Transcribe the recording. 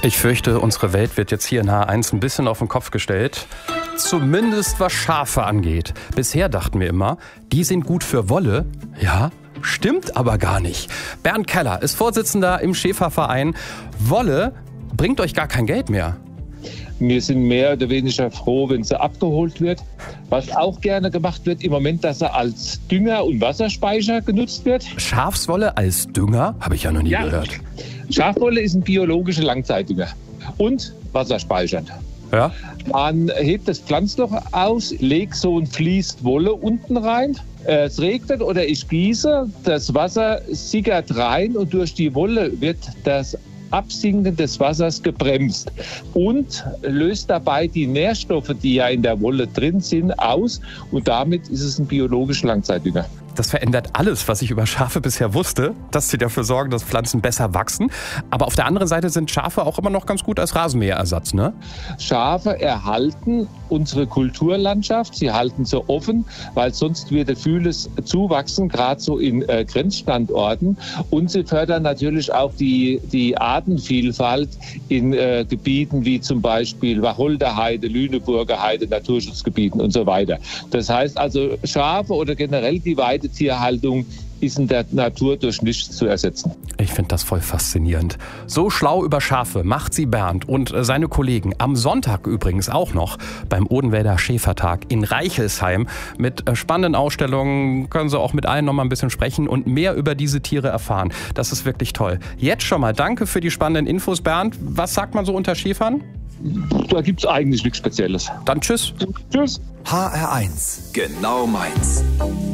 Ich fürchte, unsere Welt wird jetzt hier in H1 ein bisschen auf den Kopf gestellt. Zumindest was Schafe angeht. Bisher dachten wir immer, die sind gut für Wolle. Ja, stimmt aber gar nicht. Bernd Keller ist Vorsitzender im Schäferverein. Wolle bringt euch gar kein Geld mehr. Wir sind mehr oder weniger froh, wenn sie abgeholt wird. Was auch gerne gemacht wird im Moment, dass sie als Dünger und Wasserspeicher genutzt wird. Schafswolle als Dünger? Habe ich ja noch nie gehört. Schafwolle ist ein biologischer Langzeitdünger und wasserspeichernd. Ja? Man hebt das Pflanzloch aus, legt so ein Fließ Wolle unten rein. Es regnet oder ich gieße, das Wasser sickert rein und durch die Wolle wird das Absinken des Wassers gebremst und löst dabei die Nährstoffe, die ja in der Wolle drin sind, aus. Und damit ist es ein biologischer Langzeitdünger. Das verändert alles, was ich über Schafe bisher wusste, dass sie dafür sorgen, dass Pflanzen besser wachsen. Aber auf der anderen Seite sind Schafe auch immer noch ganz gut als Rasenmäherersatz, ne? Schafe erhalten unsere Kulturlandschaft. Sie halten sie offen, weil sonst würde vieles zuwachsen, gerade so in Grenzstandorten. Und sie fördern natürlich auch die Artenvielfalt in Gebieten wie zum Beispiel Wacholderheide, Lüneburger Heide, Naturschutzgebieten und so weiter. Das heißt also, Schafe oder generell die Weidetierhaltung ist in der Natur durch nichts zu ersetzen. Ich finde das voll faszinierend. So schlau über Schafe macht sie Bernd und seine Kollegen. Am Sonntag übrigens auch noch beim Odenwälder Schäfertag in Reichelsheim. Mit spannenden Ausstellungen können Sie auch mit allen noch mal ein bisschen sprechen und mehr über diese Tiere erfahren. Das ist wirklich toll. Jetzt schon mal danke für die spannenden Infos, Bernd. Was sagt man so unter Schäfern? Da gibt es eigentlich nichts Spezielles. Dann tschüss. Tschüss. HR1, genau meins.